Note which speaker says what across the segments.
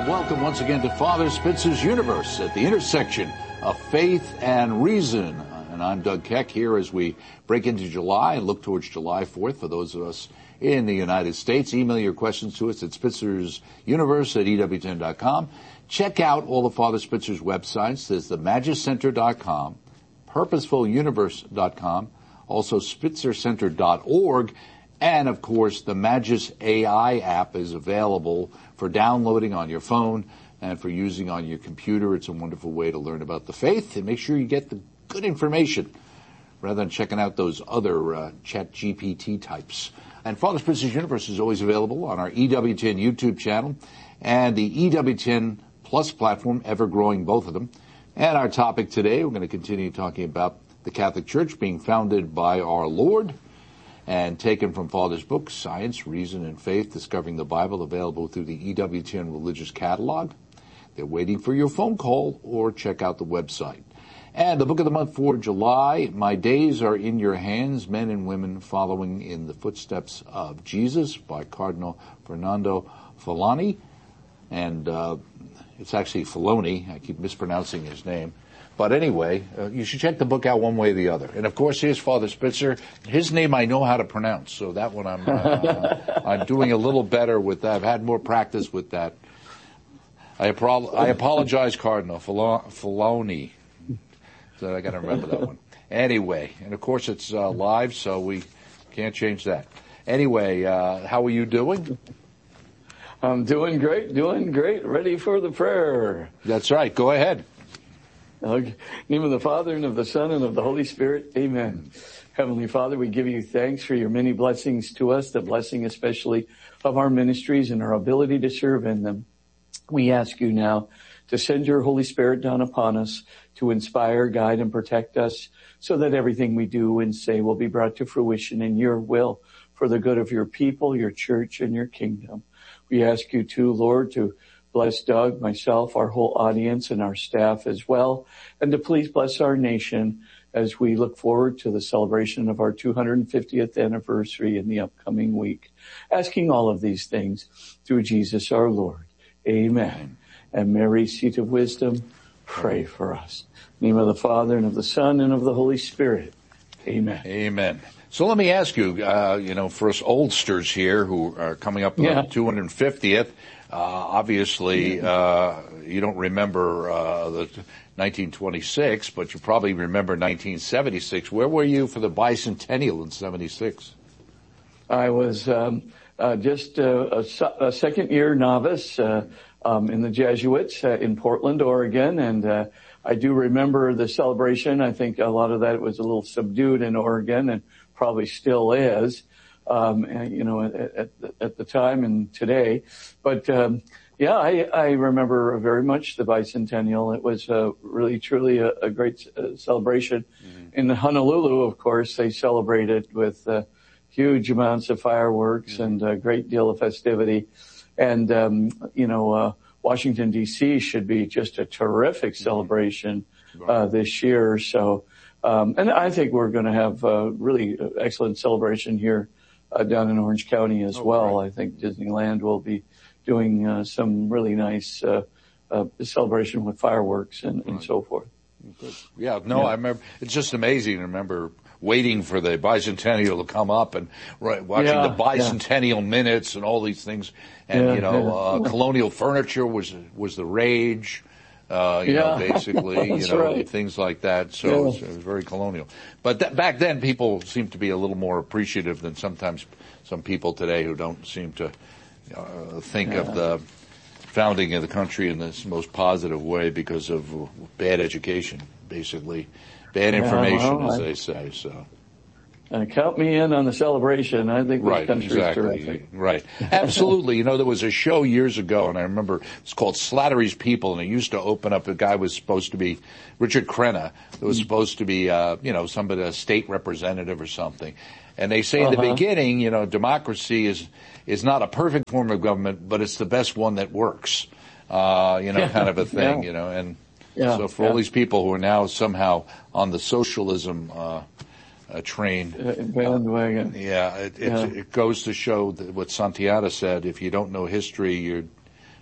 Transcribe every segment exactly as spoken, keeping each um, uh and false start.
Speaker 1: Welcome once again to Father Spitzer's Universe at the intersection of faith and reason. And I'm Doug Keck here as we break into July and look towards July fourth for those of us in the United States. Email your questions to us at spitzer's universe at e w ten dot com. Check out all of Father Spitzer's websites. There's the magis center dot com, purposeful universe dot com, also spitzer center dot org, and of course the Magis A I app is available for downloading on your phone and for using on your computer. It's a wonderful way to learn about the faith and make sure you get the good information rather than checking out those other uh, Chat G P T types. And Father Spitzer's Universe is always available on our E W ten YouTube channel and the E W ten Plus platform, ever growing, both of them. And our topic today, we're going to continue talking about the Catholic Church being founded by our Lord and taken from Father's book, Science, Reason, and Faith, Discovering the Bible, available through the E W ten Religious Catalog. They're waiting for your phone call or check out the website. And the book of the month for July, My Days Are in Your Hands, Men and Women Following in the Footsteps of Jesus, by Cardinal Fernando Filoni. And uh, it's actually Filoni. I keep mispronouncing his name. But anyway, uh, you should check the book out one way or the other. And of course, here's Father Spitzer. His name I know how to pronounce, so that one I'm uh, I'm doing a little better with that. I've had more practice with that. I, apro- I apologize, Cardinal Filo- Filoni. So I got to remember that one. Anyway, and of course it's uh, live, so we can't change that. Anyway, uh, how are you doing?
Speaker 2: I'm doing great, doing great. Ready for the prayer.
Speaker 1: That's right. Go ahead.
Speaker 2: Okay. In the name of the Father, and of the Son, and of the Holy Spirit. Amen. Heavenly Father, we give you thanks for your many blessings to us, the blessing especially of our ministries and our ability to serve in them. We ask you now to send your Holy Spirit down upon us to inspire, guide, and protect us so that everything we do and say will be brought to fruition in your will for the good of your people, your church, and your kingdom. We ask you too, Lord, to bless Doug, myself, our whole audience, and our staff as well, and to please bless our nation as we look forward to the celebration of our two hundred fiftieth anniversary in the upcoming week. Asking all of these things through Jesus our Lord. Amen. And Mary, seat of wisdom, pray for us. In the name of the Father, and of the Son, and of the Holy Spirit. Amen.
Speaker 1: Amen. So let me ask you, uh, you know, for us oldsters here who are coming up on yeah. the two hundred fiftieth, uh, obviously, uh, you don't remember, uh, the nineteen twenty-six, but you probably remember nineteen seventy-six. Where were you for the bicentennial in seventy-six?
Speaker 2: I was, um, uh, just uh, a, a second year novice, uh, um, in the Jesuits, uh, in Portland, Oregon, and, uh, I do remember the celebration. I think a lot of that was a little subdued in Oregon and probably still is, um, and, you know, at, at, at the time and today. But, um, yeah, I, I remember very much the bicentennial. It was, uh, really, truly a, a great uh, celebration. Mm-hmm. In Honolulu, of course, they celebrated with, uh, huge amounts of fireworks mm-hmm. and a great deal of festivity. And, um, you know, uh, Washington, D C should be just a terrific celebration, mm-hmm. uh, this year. So, um, and I think we're going to have a really excellent celebration here, uh, down in Orange County as oh, well. Right. I think Disneyland will be doing, uh, some really nice, uh, uh, celebration with fireworks and, and right. so forth.
Speaker 1: Good. Yeah, no, yeah. I remember, it's just amazing to remember waiting for the bicentennial to come up and right, watching yeah, the bicentennial yeah. minutes and all these things. And, yeah, you know, yeah. uh, colonial furniture was, was the rage, uh, you yeah. know, basically, you know, right. things like that. So yeah. it, was, it was very colonial. But th- back then people seemed to be a little more appreciative than sometimes some people today who don't seem to, uh, think yeah. of the founding of the country in this most positive way because of bad education, basically. Bad information, yeah, well, as I, they say, so.
Speaker 2: Uh, count me in on the celebration. I think this
Speaker 1: right,
Speaker 2: country
Speaker 1: exactly.
Speaker 2: is terrific.
Speaker 1: Right. Absolutely. You know, there was a show years ago, and I remember it's called Slattery's People, and it used to open up, a guy was supposed to be, Richard Crenna, it was supposed to be, uh, you know, somebody, a state representative or something. And they say in uh-huh. the beginning, you know, democracy is, is not a perfect form of government, but it's the best one that works. Uh, you know, kind of a thing, yeah. you know, and, Yeah, so for yeah. all these people who are now somehow on the socialism uh, uh train,
Speaker 2: uh, bandwagon,
Speaker 1: uh, yeah, it, it, yeah, it goes to show that what Santiago said: if you don't know history, you're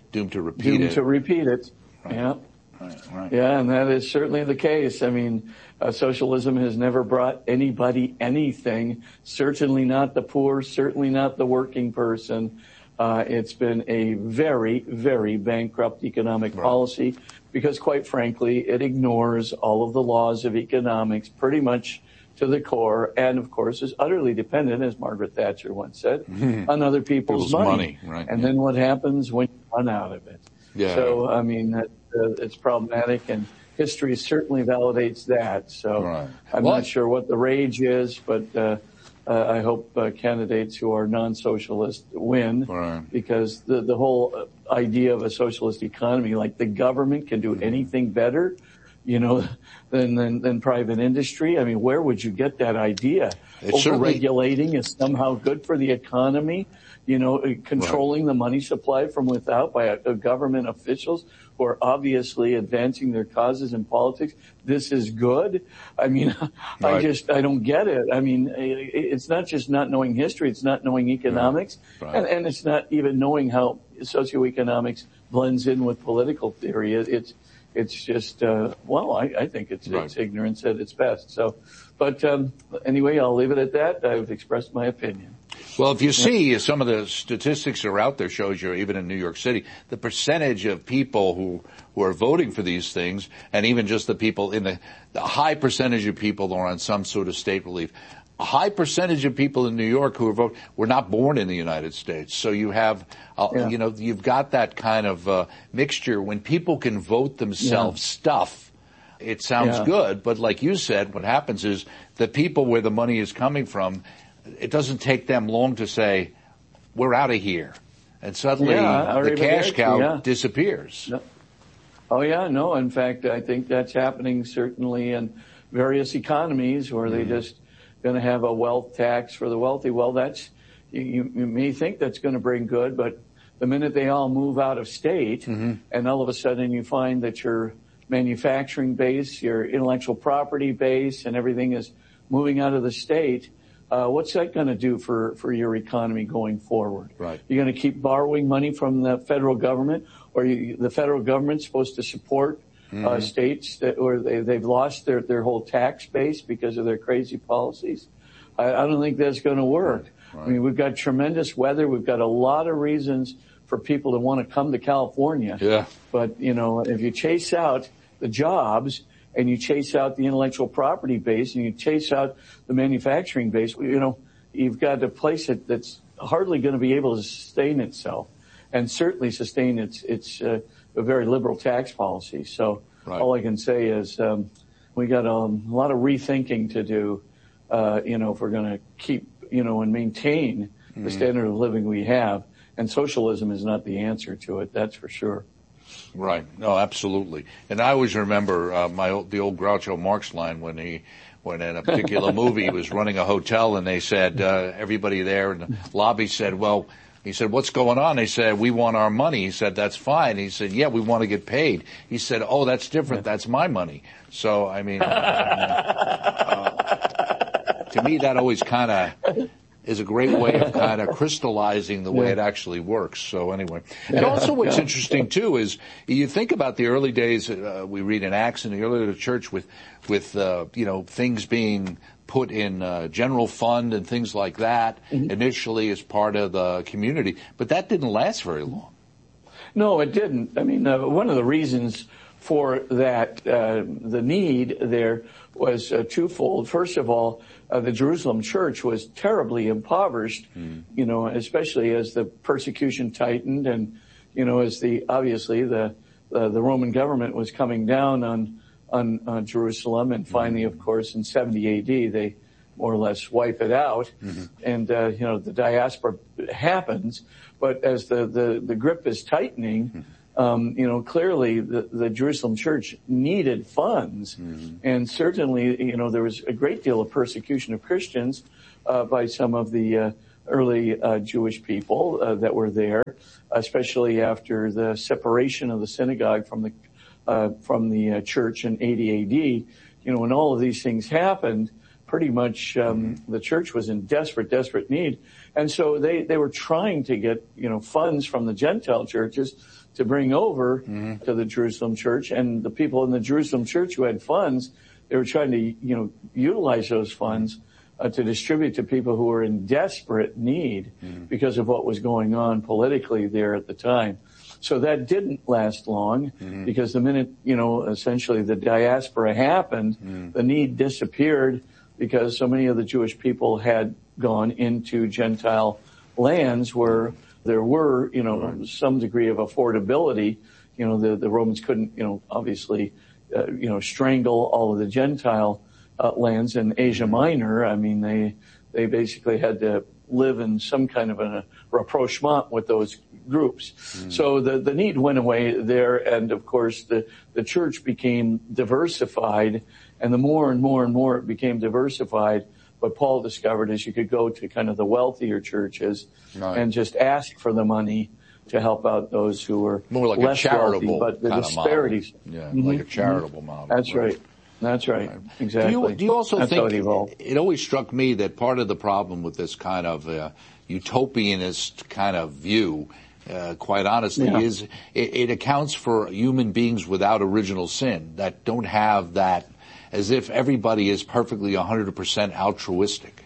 Speaker 1: doomed to repeat
Speaker 2: doomed
Speaker 1: it.
Speaker 2: to repeat it.
Speaker 1: Right.
Speaker 2: Yeah.
Speaker 1: Right, right.
Speaker 2: Yeah, and that is certainly the case. I mean, uh, socialism has never brought anybody anything, certainly not the poor, certainly not the working person. Uh, it's been a very, very bankrupt economic
Speaker 1: right.
Speaker 2: policy because, quite frankly, it ignores all of the laws of economics pretty much to the core, and of course is utterly dependent, as Margaret Thatcher once said, mm-hmm. on other people's,
Speaker 1: people's
Speaker 2: money.
Speaker 1: money. Right.
Speaker 2: And
Speaker 1: yeah.
Speaker 2: then what happens when you run out of it?
Speaker 1: Yeah.
Speaker 2: So, I mean, that, uh, it's problematic, and history certainly validates that. So
Speaker 1: right.
Speaker 2: I'm
Speaker 1: well,
Speaker 2: not sure what the rage is, but uh, uh, I hope uh, candidates who are non-socialist win,
Speaker 1: right.
Speaker 2: because the, the whole idea of a socialist economy, like the government can do anything better, you know, than, than, than private industry. I mean, where would you get that idea? Over-regulating is somehow good for the economy. You know, controlling right. the money supply from without by a, a government officials who are obviously advancing their causes in politics. This is good. I mean, right. I just, I don't get it. I mean, it, it's not just not knowing history. It's not knowing economics. Right. And, and it's not even knowing how socioeconomics blends in with political theory. It, it's, it's just, uh, well, I, I think it's, right. it's ignorance at its best. So, but, um, anyway, I'll leave it at that. I've expressed my opinion.
Speaker 1: Well, if you see some of the statistics that are out there shows you, even in New York City, the percentage of people who, who are voting for these things, and even just the people in the, the high percentage of people are on some sort of state relief. A high percentage of people in New York who are vote were not born in the United States. So you have, uh, yeah. you know, you've got that kind of uh, mixture. When people can vote themselves yeah. stuff, it sounds yeah. good. But like you said, what happens is the people where the money is coming from, it doesn't take them long to say, we're out of here. And suddenly
Speaker 2: yeah,
Speaker 1: the cash cow
Speaker 2: yeah.
Speaker 1: disappears.
Speaker 2: No. Oh, yeah, no. In fact, I think that's happening certainly in various economies where mm. they just going to have a wealth tax for the wealthy. Well, that's, you, you may think that's going to bring good, but the minute they all move out of state mm-hmm. and all of a sudden you find that your manufacturing base, your intellectual property base and everything is moving out of the state, Uh, what's that going to do for, for your economy going forward?
Speaker 1: Right.
Speaker 2: You're going to keep borrowing money from the federal government, or you, the federal government's supposed to support mm-hmm. uh, states that, or they, they've lost their, their whole tax base because of their crazy policies. I, I don't think that's going to work. Right. I mean, we've got tremendous weather. We've got a lot of reasons for people to want to come to California.
Speaker 1: Yeah. But,
Speaker 2: you know, if you chase out the jobs, and you chase out the intellectual property base, and you chase out the manufacturing base, you know, you've got a place that, that's hardly going to be able to sustain itself, and certainly sustain its its uh, a very liberal tax policy. So right. all I can say is um, we got um, a lot of rethinking to do, uh, you know, if we're going to keep, you know, and maintain mm-hmm. the standard of living we have. And socialism is not the answer to it, that's for sure.
Speaker 1: Right. No, absolutely. And I always remember uh, my old, the old Groucho Marx line when he, when in a particular movie he was running a hotel and they said, uh, everybody there in the lobby said, well, he said, what's going on? They said, we want our money. He said, that's fine. He said, yeah, we want to get paid. He said, oh, that's different. That's my money. So, I mean, uh, to me, that always kind of is a great way of kind of crystallizing the way yeah. it actually works. So anyway, and also what's yeah. interesting too is you think about the early days. Uh, we read in Acts in the early of the church with, with uh, you know, things being put in uh, general fund and things like that mm-hmm. initially as part of the community, but that didn't last very long.
Speaker 2: No, it didn't. I mean, uh, one of the reasons for that, uh, the need there was uh, twofold. First of all, uh, the Jerusalem church was terribly impoverished, mm. you know, especially as the persecution tightened and, you know, as the, obviously the, uh, the Roman government was coming down on, on, on Jerusalem. And finally, mm. of course, in seventy A D, they more or less wipe it out. Mm-hmm. And, uh, you know, the diaspora happens. But as the, the, the grip is tightening, mm. Um, you know, clearly the, the Jerusalem church needed funds. Mm-hmm. And certainly, you know, there was a great deal of persecution of Christians uh, by some of the uh, early uh, Jewish people uh, that were there, especially after the separation of the synagogue from the uh, from the uh, church in eighty A D. You know, when all of these things happened, pretty much um, the church was in desperate, desperate need. And so they, they were trying to get, you know, funds from the Gentile churches to bring over mm-hmm. to the Jerusalem church. And the people in the Jerusalem church who had funds, they were trying to, you know, utilize those funds uh, to distribute to people who were in desperate need mm-hmm. because of what was going on politically there at the time. So that didn't last long mm-hmm. because the minute, you know, essentially the diaspora happened, mm-hmm. the need disappeared because so many of the Jewish people had gone into Gentile lands where there were, you know, right. some degree of affordability. You know, the, the Romans couldn't, you know, obviously, uh, you know, strangle all of the Gentile uh, lands in Asia Minor. I mean, they, they basically had to live in some kind of a rapprochement with those groups. Mm. So the, the need went away there, and of course the, the church became diversified, and the more and more and more it became diversified, what Paul discovered is you could go to kind of the wealthier churches right. and just ask for the money to help out those who were
Speaker 1: more like
Speaker 2: less
Speaker 1: a charitable
Speaker 2: wealthy, but the
Speaker 1: kind
Speaker 2: disparities.
Speaker 1: Of model. Yeah,
Speaker 2: mm-hmm.
Speaker 1: like a charitable model.
Speaker 2: That's right. right. That's right. right. Exactly.
Speaker 1: Do you, do you also
Speaker 2: That's
Speaker 1: think,
Speaker 2: it,
Speaker 1: it always struck me that part of the problem with this kind of uh, utopianist kind of view, uh, quite honestly, yeah. is it, it accounts for human beings without original sin that don't have that, as if everybody is perfectly one hundred percent altruistic.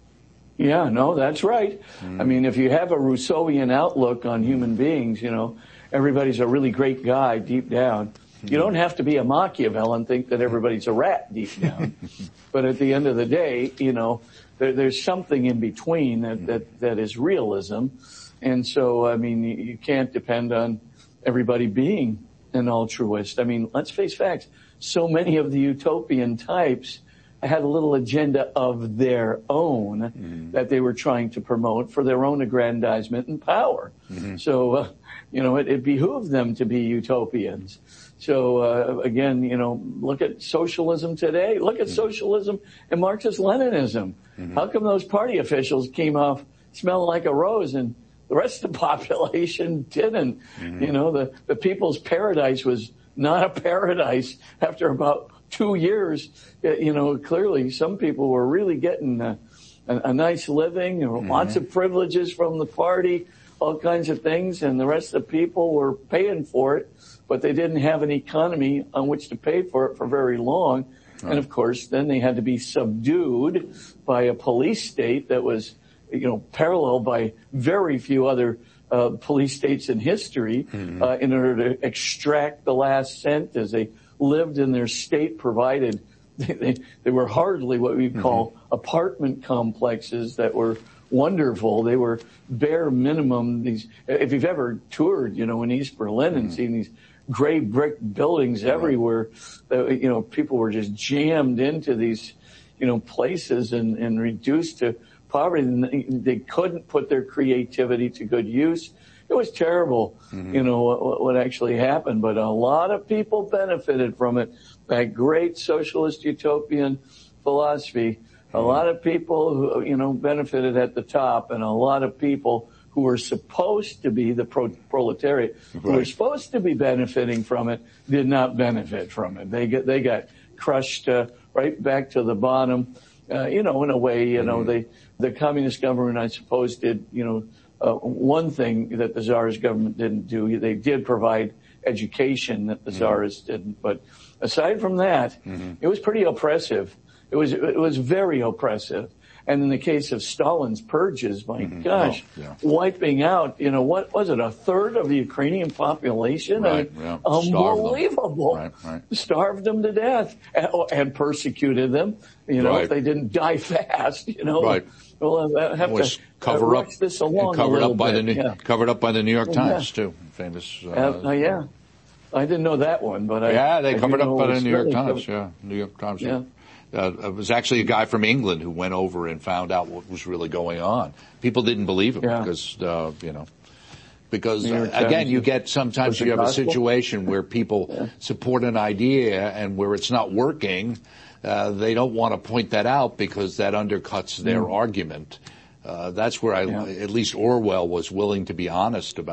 Speaker 2: Yeah, no, that's right. Mm. I mean, if you have a Rousseauian outlook on human beings, you know, everybody's a really great guy deep down. You don't have to be a Machiavelli and think that everybody's a rat deep down. But at the end of the day, you know, there, there's something in between that, that, that is realism. And so, I mean, you, you can't depend on everybody being an altruist. I mean, let's face facts. So many of the utopian types had a little agenda of their own mm-hmm. that they were trying to promote for their own aggrandizement and power. Mm-hmm. So, uh, you know, it, it behooved them to be utopians. So, uh, again, you know, look at socialism today. Look at mm-hmm. socialism and Marxist-Leninism. Mm-hmm. How come those party officials came off smelling like a rose and the rest of the population didn't? Mm-hmm. You know, the, the people's paradise was not a paradise after about two years. You know, clearly some people were really getting a, a, a nice living, mm-hmm. lots of privileges from the party, all kinds of things, and the rest of the people were paying for it, but they didn't have an economy on which to pay for it for very long. Right. And of course, then they had to be subdued by a police state that was, you know, paralleled by very few other uh, police states in history, mm-hmm. uh, in order to extract the last cent as they lived in their state provided. They, they, they were hardly what we'd call mm-hmm. apartment complexes that were wonderful. They were bare minimum. These, if you've ever toured, you know, in East Berlin and mm-hmm. seen these gray brick buildings right. everywhere, uh, you know, people were just jammed into these, you know, places and, and reduced to poverty. And they couldn't put their creativity to good use. It was terrible, mm-hmm. you know, what, what actually happened, but a lot of people benefited from it. That great socialist utopian philosophy. Mm-hmm. A lot of people who, you know, benefited at the top, and a lot of people who were supposed to be the pro- proletariat, right. who were supposed to be benefiting from it, did not benefit from it. They get, they got crushed uh, right back to the bottom. Uh, you know, in a way, you mm-hmm. know, they, the communist government, I suppose, did, you know, Uh, one thing that the Tsarist government didn't do, they did provide education that the mm-hmm. Tsarists didn't. But aside from that, mm-hmm. it was pretty oppressive. It was, it was very oppressive. And in the case of Stalin's purges, my mm-hmm. gosh, oh, yeah. wiping out, you know, what was it, a third of the Ukrainian population?
Speaker 1: Right,
Speaker 2: I mean,
Speaker 1: yeah.
Speaker 2: Unbelievable.
Speaker 1: Starved them. Right, right.
Speaker 2: Starved them to death and, and persecuted them. You know, right. if they didn't die fast, you know.
Speaker 1: Right.
Speaker 2: Well, I have
Speaker 1: was
Speaker 2: to
Speaker 1: cover
Speaker 2: uh,
Speaker 1: up,
Speaker 2: this along
Speaker 1: covered
Speaker 2: a
Speaker 1: up by
Speaker 2: bit.
Speaker 1: the New,
Speaker 2: yeah.
Speaker 1: covered up by the New York Times
Speaker 2: yeah.
Speaker 1: too, famous. Uh,
Speaker 2: uh, uh, yeah, I didn't know that one, but I
Speaker 1: yeah, they
Speaker 2: I
Speaker 1: covered up by the New York
Speaker 2: really
Speaker 1: Times.
Speaker 2: Covered.
Speaker 1: Yeah, New York Times.
Speaker 2: Yeah.
Speaker 1: Uh, it was actually a guy from England who went over and found out what was really going on. People didn't believe him
Speaker 2: yeah.
Speaker 1: because, uh, you know, because uh, again, you get sometimes you have
Speaker 2: gospel?
Speaker 1: a situation where people yeah. support an idea and where it's not working, uh, they don't want to point that out because that undercuts their mm. argument. Uh, that's where I, yeah. at least Orwell was willing to be honest about